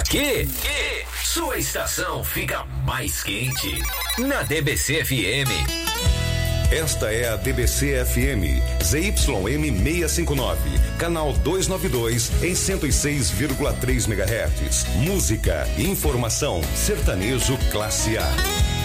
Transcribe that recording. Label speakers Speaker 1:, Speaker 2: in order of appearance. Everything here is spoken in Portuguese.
Speaker 1: Aqui, sua estação fica mais quente. Na DBC FM.
Speaker 2: Esta é a DBC FM, ZYM 659, canal 292 em 106,3 MHz. Música, informação, sertanejo classe A.